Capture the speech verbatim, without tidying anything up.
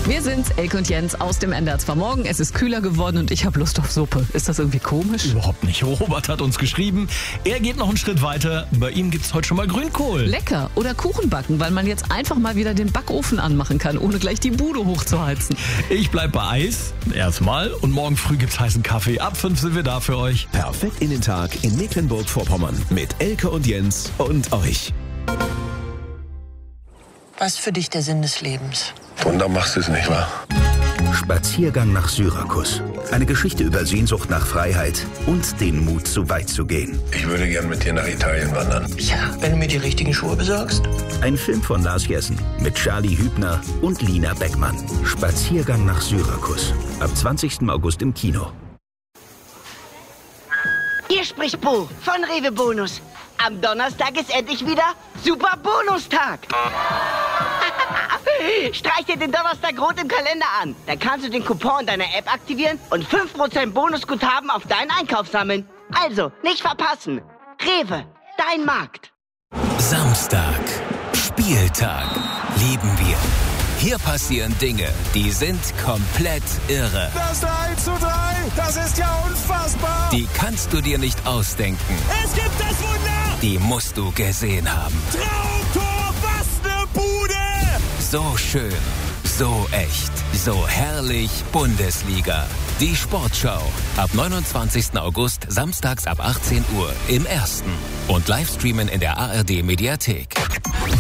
Wir sind's, Elke und Jens aus dem N D R zwei Morgen. Es ist kühler geworden und ich habe Lust auf Suppe. Ist das irgendwie komisch? Überhaupt nicht. Robert hat uns geschrieben, er geht noch einen Schritt weiter. Bei ihm gibt's heute schon mal Grünkohl. Lecker. Oder Kuchen backen, weil man jetzt einfach mal wieder den Backofen anmachen kann, ohne gleich die Bude hochzuheizen. Ich bleib bei Eis, erstmal. Und morgen früh gibt's heißen Kaffee. Ab fünf sind wir da für euch. Perfekt in den Tag in Mecklenburg-Vorpommern mit Elke und Jens und euch. Was ist für dich der Sinn des Lebens? Wunder machst du es nicht, wahr? Spaziergang nach Syrakus. Eine Geschichte über Sehnsucht nach Freiheit und den Mut, so weit zu gehen. Ich würde gern mit dir nach Italien wandern. Ja, wenn du mir die richtigen Schuhe besorgst. Ein Film von Lars Jessen mit Charlie Hübner und Lina Beckmann. Spaziergang nach Syrakus. Ab zwanzigsten August im Kino. Hier spricht Bo von Rewe Bonus. Am Donnerstag ist endlich wieder Super Bonustag. Streich dir den Donnerstag rot im Kalender an. Dann kannst du den Coupon in deiner App aktivieren und fünf Prozent Bonusguthaben auf deinen Einkauf sammeln. Also, nicht verpassen. Rewe, dein Markt. Samstag, Spieltag, lieben wir. Hier passieren Dinge, die sind komplett irre. Das drei zu drei, das ist ja unfassbar. Die kannst du dir nicht ausdenken. Es gibt das Wunder. Die musst du gesehen haben. Traumtor, was ne Bude. So schön, so echt, so herrlich Bundesliga. Die Sportschau. Ab neunundzwanzigsten August, samstags ab achtzehn Uhr im Ersten. Und Livestreamen in der A R D Mediathek.